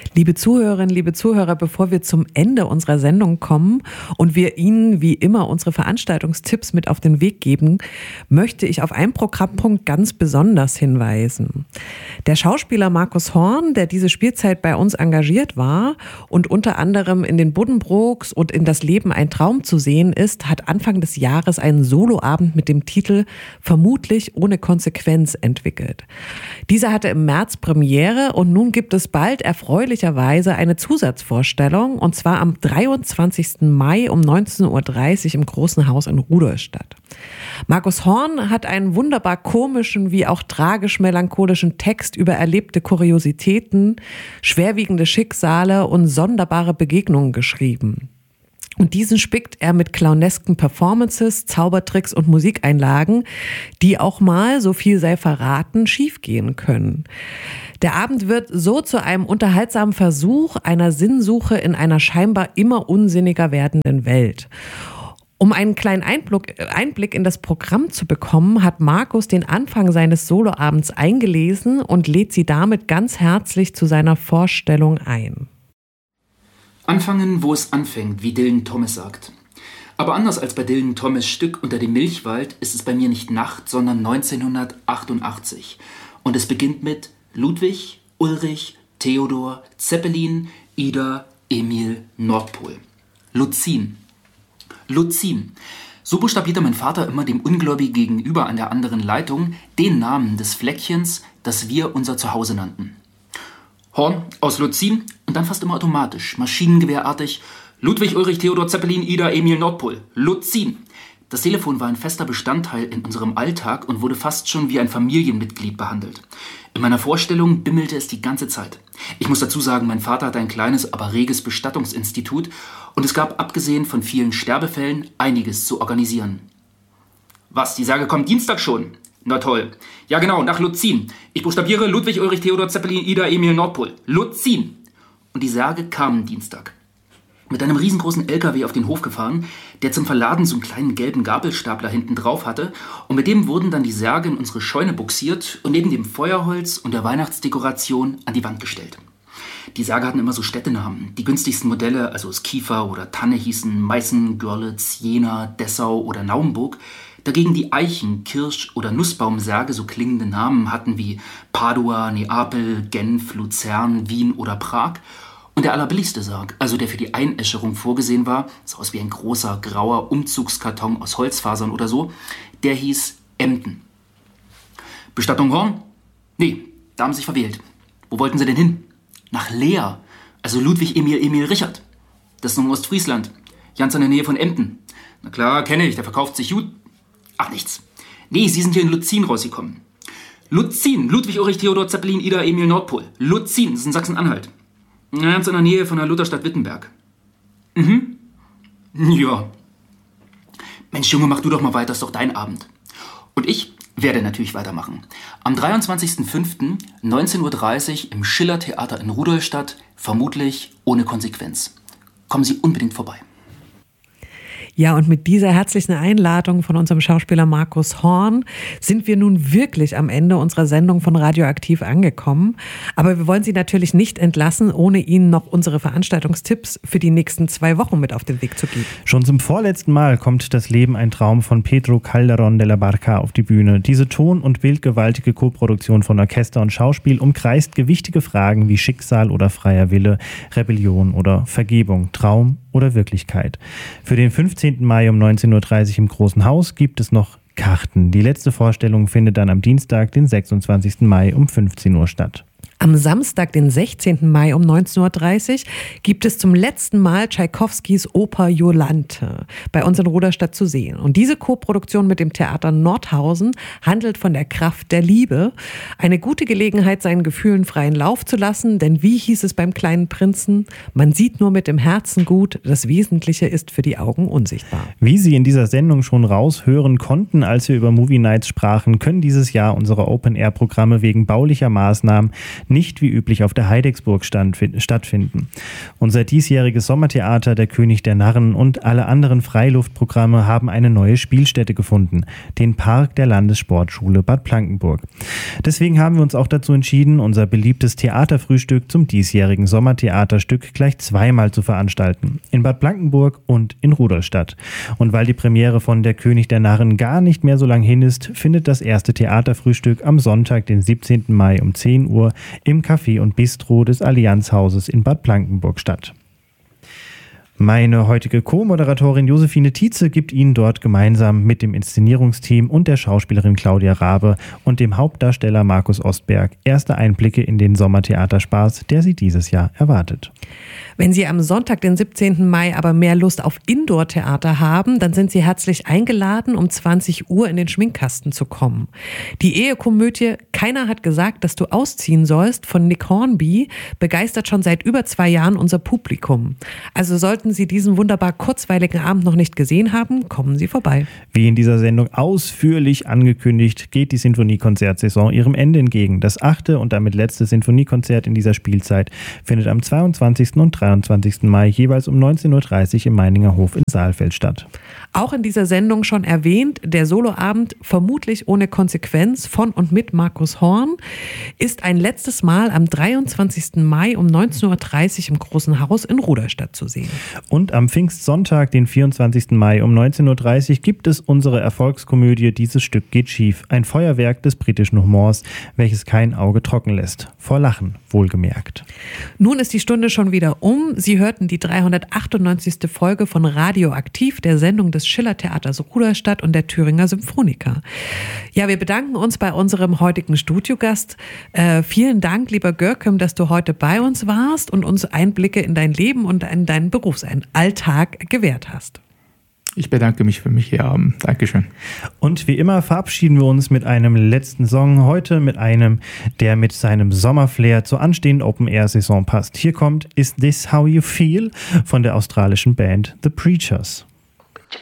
Liebe Zuhörerinnen, liebe Zuhörer, bevor wir zum Ende unserer Sendung kommen und wir Ihnen wie immer unsere Veranstaltungstipps mit auf den Weg geben, möchte ich auf einen Programmpunkt ganz besonders hinweisen. Der Schauspieler Markus Horn, der diese Spielzeit bei uns engagiert war und unter anderem in den Buddenbrooks und in Das Leben ein Traum zu sehen ist, hat Anfang des Jahres einen Soloabend mit dem Titel Vermutlich ohne Konsequenz entwickelt. Dieser hatte im März Premiere und nun gibt es bald erfreulicherweise eine Zusatzvorstellung, und zwar am 23. Mai um 19.30 Uhr im Großen Haus in Rudolstadt. Markus Horn hat einen wunderbar komischen wie auch tragisch-melancholischen Text über erlebte Kuriositäten, schwerwiegende Schicksale und sonderbare Begegnungen geschrieben. Und diesen spickt er mit clownesken Performances, Zaubertricks und Musikeinlagen, die auch mal, so viel sei verraten, schiefgehen können. Der Abend wird so zu einem unterhaltsamen Versuch einer Sinnsuche in einer scheinbar immer unsinniger werdenden Welt. Um einen kleinen Einblick in das Programm zu bekommen, hat Markus den Anfang seines Soloabends eingelesen und lädt Sie damit ganz herzlich zu seiner Vorstellung ein. Anfangen, wo es anfängt, wie Dylan Thomas sagt. Aber anders als bei Dylan Thomas' Stück Unter dem Milchwald ist es bei mir nicht Nacht, sondern 1988. Und es beginnt mit Ludwig, Ulrich, Theodor, Zeppelin, Ida, Emil, Nordpol. Luzin. Luzin. So buchstabierte mein Vater immer dem Ungläubigen gegenüber an der anderen Leitung den Namen des Fleckchens, das wir unser Zuhause nannten. Horn aus Luzin und dann fast immer automatisch, maschinengewehrartig, Ludwig, Ulrich, Theodor, Zeppelin, Ida, Emil, Nordpol. Luzin. Das Telefon war ein fester Bestandteil in unserem Alltag und wurde fast schon wie ein Familienmitglied behandelt. In meiner Vorstellung bimmelte es die ganze Zeit. Ich muss dazu sagen, mein Vater hatte ein kleines, aber reges Bestattungsinstitut und es gab, abgesehen von vielen Sterbefällen, einiges zu organisieren. Was, die Sage kommt Dienstag schon? Na toll. Ja genau, nach Luzin. Ich buchstabiere Ludwig, Ulrich, Theodor, Zeppelin, Ida, Emil, Nordpol. Luzin. Und die Särge kamen Dienstag. Mit einem riesengroßen LKW auf den Hof gefahren, der zum Verladen so einen kleinen gelben Gabelstapler hinten drauf hatte. Und mit dem wurden dann die Särge in unsere Scheune buxiert und neben dem Feuerholz und der Weihnachtsdekoration an die Wand gestellt. Die Särge hatten immer so Städtenamen. Die günstigsten Modelle, also aus Kiefer oder Tanne, hießen Meißen, Görlitz, Jena, Dessau oder Naumburg. Dagegen die Eichen-, Kirsch- oder Nussbaumsärge so klingende Namen hatten wie Padua, Neapel, Genf, Luzern, Wien oder Prag. Und der allerbilligste Sarg, also der für die Einäscherung vorgesehen war, sah aus wie ein großer, grauer Umzugskarton aus Holzfasern oder so, der hieß Emden. Bestattung Horn? Nee, da haben sie sich verwählt. Wo wollten sie denn hin? Nach Leer, also Ludwig Emil Richard. Das ist in Ostfriesland, ganz in der Nähe von Emden. Na klar, kenne ich, der verkauft sich gut. Ach, nichts. Nee, sie sind hier in Luzin rausgekommen. Luzin, Ludwig, Ulrich, Theodor, Zeppelin, Ida, Emil, Nordpol. Luzin, das ist in Sachsen-Anhalt. Ganz in der Nähe von der Lutherstadt Wittenberg. Ja. Mensch, Junge, mach du doch mal weiter, ist doch dein Abend. Und ich werde natürlich weitermachen. Am 23.05.19.30 Uhr im Schiller-Theater in Rudolstadt, vermutlich ohne Konsequenz. Kommen Sie unbedingt vorbei. Ja, und mit dieser herzlichen Einladung von unserem Schauspieler Markus Horn sind wir nun wirklich am Ende unserer Sendung von Radioaktiv angekommen. Aber wir wollen Sie natürlich nicht entlassen, ohne Ihnen noch unsere Veranstaltungstipps für die nächsten 2 Wochen mit auf den Weg zu geben. Schon zum vorletzten Mal kommt Das Leben ein Traum von Pedro Calderón de la Barca auf die Bühne. Diese ton- und bildgewaltige Koproduktion von Orchester und Schauspiel umkreist gewichtige Fragen wie Schicksal oder freier Wille, Rebellion oder Vergebung, Traum oder Wirklichkeit. Für den 15. Mai um 19.30 Uhr im Großen Haus gibt es noch Karten. Die letzte Vorstellung findet dann am Dienstag, den 26. Mai um 15 Uhr statt. Am Samstag, den 16. Mai um 19.30 Uhr gibt es zum letzten Mal Tschaikowskis Oper Jolante bei uns in Rudolstadt zu sehen. Und diese Koproduktion mit dem Theater Nordhausen handelt von der Kraft der Liebe. Eine gute Gelegenheit, seinen Gefühlen freien Lauf zu lassen, denn wie hieß es beim kleinen Prinzen? Man sieht nur mit dem Herzen gut, das Wesentliche ist für die Augen unsichtbar. Wie Sie in dieser Sendung schon raushören konnten, als wir über Movie Nights sprachen, können dieses Jahr unsere Open-Air-Programme wegen baulicher Maßnahmen nicht wie üblich auf der Heidecksburg stattfinden. Unser diesjähriges Sommertheater Der König der Narren und alle anderen Freiluftprogramme haben eine neue Spielstätte gefunden, den Park der Landessportschule Bad Blankenburg. Deswegen haben wir uns auch dazu entschieden, unser beliebtes Theaterfrühstück zum diesjährigen Sommertheaterstück gleich zweimal zu veranstalten. In Bad Blankenburg und in Rudolstadt. Und weil die Premiere von Der König der Narren gar nicht mehr so lang hin ist, findet das erste Theaterfrühstück am Sonntag, den 17. Mai um 10 Uhr im Café und Bistro des Allianzhauses in Bad Blankenburg statt. Meine heutige Co-Moderatorin Josephine Tietze gibt Ihnen dort gemeinsam mit dem Inszenierungsteam und der Schauspielerin Claudia Rabe und dem Hauptdarsteller Markus Ostberg erste Einblicke in den Sommertheaterspaß, der Sie dieses Jahr erwartet. Wenn Sie am Sonntag, den 17. Mai, aber mehr Lust auf Indoor-Theater haben, dann sind Sie herzlich eingeladen, um 20 Uhr in den Schminkkasten zu kommen. Die Ehekomödie Keiner hat gesagt, dass du ausziehen sollst von Nick Hornby begeistert schon seit über 2 Jahren unser Publikum. Also sollten Sie diesen wunderbar kurzweiligen Abend noch nicht gesehen haben, kommen Sie vorbei. Wie in dieser Sendung ausführlich angekündigt, geht die Sinfoniekonzertsaison ihrem Ende entgegen. Das 8. und damit letzte Sinfoniekonzert in dieser Spielzeit findet am 22. und 23. Mai jeweils um 19.30 Uhr im Meininger Hof in Saalfeld statt. Auch in dieser Sendung schon erwähnt, der Soloabend Vermutlich ohne Konsequenz von und mit Markus Horn ist ein letztes Mal am 23. Mai um 19.30 Uhr im Großen Haus in Rudolstadt zu sehen. Und am Pfingstsonntag, den 24. Mai um 19.30 Uhr gibt es unsere Erfolgskomödie Dieses Stück geht schief. Ein Feuerwerk des britischen Humors, welches kein Auge trocken lässt. Vor Lachen, wohlgemerkt. Nun ist die Stunde schon wieder um. Sie hörten die 398. Folge von Radioaktiv, der Sendung des Schillertheaters Rudolstadt und der Thüringer Symphoniker. Ja, wir bedanken uns bei unserem heutigen Studiogast. Vielen Dank, lieber Görkem, dass du heute bei uns warst und uns Einblicke in dein Leben und in deinen Berufsalltag gewährt hast. Ich bedanke mich für mich hier haben. Dankeschön. Und wie immer verabschieden wir uns mit einem letzten Song. Heute mit einem, der mit seinem Sommerflair zur anstehenden Open-Air-Saison passt. Hier kommt Is This How You Feel von der australischen Band The Preachers.